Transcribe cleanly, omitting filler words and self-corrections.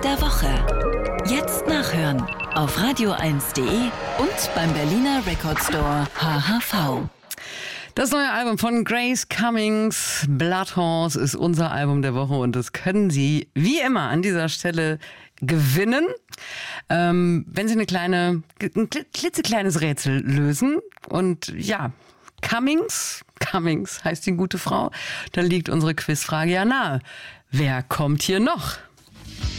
der Woche. Jetzt nachhören auf radio1.de und beim Berliner Record Store HHV. Das neue Album von Grace Cummings, Blood Horse, ist unser Album der Woche und das können Sie wie immer an dieser Stelle gewinnen, wenn Sie ein klitzekleines Rätsel lösen. Und ja, Cummings heißt die gute Frau, da liegt unsere Quizfrage ja nahe. Wer kommt hier noch?